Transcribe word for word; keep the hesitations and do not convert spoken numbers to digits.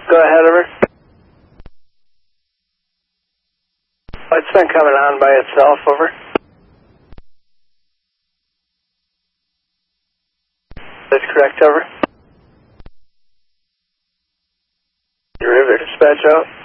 Go ahead, over. It's been coming on by itself, over. That's correct, over. Your river dispatch out.